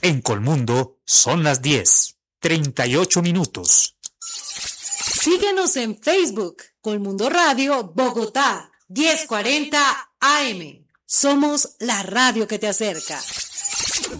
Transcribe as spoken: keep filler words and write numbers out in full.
En Colmundo son las diez, treinta y ocho minutos. Síguenos en Facebook, Colmundo Radio Bogotá, diez cuarenta A M. Somos la radio que te acerca.